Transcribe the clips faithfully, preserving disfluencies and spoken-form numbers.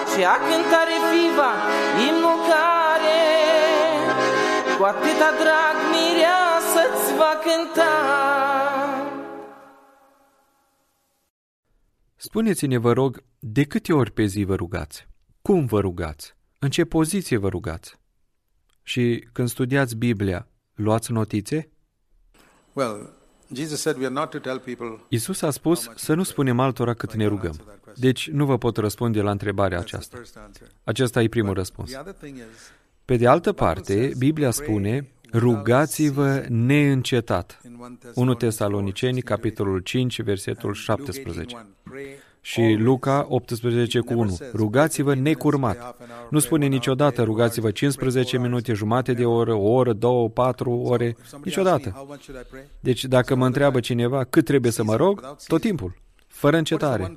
Acea cântare viva, imnul care cu atâta drag mireasă-ți va cânta. Spuneți-ne, vă rog, de câte ori pe zi vă rugați? Cum vă rugați? În ce poziție vă rugați? Și când studiați Biblia, luați notițe? Well, Jesus said we are not to tell people. Iisus a spus să nu spunem altora cât ne rugăm. Deci nu vă pot răspunde la întrebarea aceasta. Acesta e primul răspuns. Pe de altă parte, Biblia spune, rugați-vă neîncetat. unu Tesaloniceni, capitolul cinci, versetul șaptesprezece. Și Luca optsprezece cu unu. Rugați-vă necurmat. Nu spune niciodată rugați-vă cincisprezece minute, jumate de oră, o oră, două, patru ore, niciodată. Deci dacă mă întreabă cineva cât trebuie să mă rog, tot timpul, fără încetare.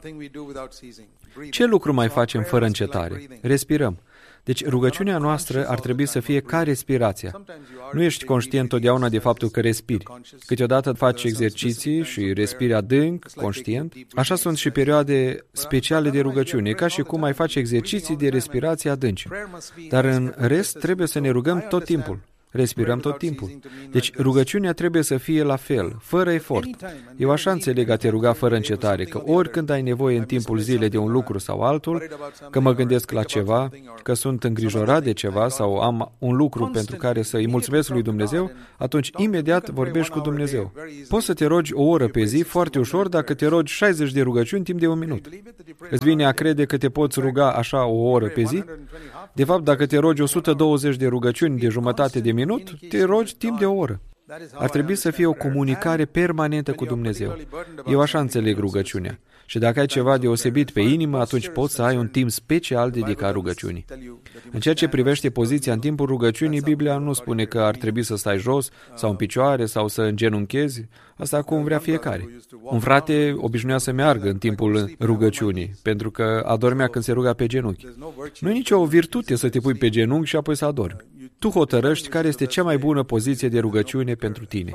Ce lucru mai facem fără încetare? Respirăm. Deci rugăciunea noastră ar trebui să fie ca respirația. Nu ești conștient totdeauna de faptul că respiri. Câteodată faci exerciții și respiri adânc, conștient. Așa sunt și perioade speciale de rugăciune, ca și cum ai face exerciții de respirație adânci. Dar în rest trebuie să ne rugăm tot timpul. Respirăm tot timpul. Deci rugăciunea trebuie să fie la fel, fără efort. Eu așa înțeleg a te ruga fără încetare, că oricând ai nevoie în timpul zilei de un lucru sau altul, că mă gândesc la ceva, că sunt îngrijorat de ceva sau am un lucru pentru care să îi mulțumesc lui Dumnezeu, atunci imediat vorbești cu Dumnezeu. Poți să te rogi o oră pe zi foarte ușor dacă te rogi șaizeci de rugăciuni timp de un minut. Îți vine a crede că te poți ruga așa o oră pe zi? De fapt, dacă te rogi o sută douăzeci de rugăciuni de jumătate de minut, te rogi timp de o oră. Ar trebui să fie o comunicare permanentă cu Dumnezeu. Eu așa înțeleg rugăciunea. Și dacă ai ceva deosebit pe inimă, atunci poți să ai un timp special dedicat rugăciunii. În ceea ce privește poziția în timpul rugăciunii, Biblia nu spune că ar trebui să stai jos sau în picioare sau să îngenunchezi. Asta cum vrea fiecare. Un frate obișnuia să meargă în timpul rugăciunii, pentru că adormea când se ruga pe genunchi. Nu e nicio virtute să te pui pe genunchi și apoi să adormi. Tu hotărăști care este cea mai bună poziție de rugăciune pentru tine.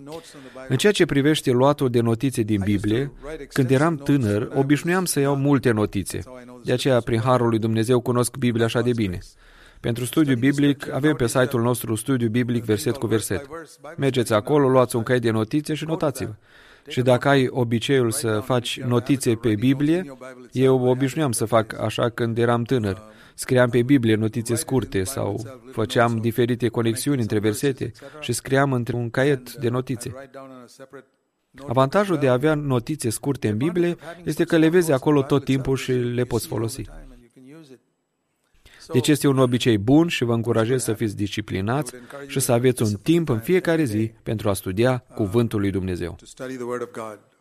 În ceea ce privește luatul de notițe din Biblie, când eram tânăr, obișnuiam să iau multe notițe. De aceea, prin harul lui Dumnezeu, cunosc Biblia așa de bine. Pentru studiu biblic, avem pe site-ul nostru studiu biblic verset cu verset. Mergeți acolo, luați un cai de notițe și notați-vă. Și dacă ai obiceiul să faci notițe pe Biblie, eu obișnuiam să fac așa când eram tânăr. Scriam pe Biblie notițe scurte sau făceam diferite conexiuni între versete și scriam într-un caiet de notițe. Avantajul de a avea notițe scurte în Biblie este că le vezi acolo tot timpul și le poți folosi. Deci este un obicei bun și vă încurajez să fiți disciplinați și să aveți un timp în fiecare zi pentru a studia Cuvântul lui Dumnezeu.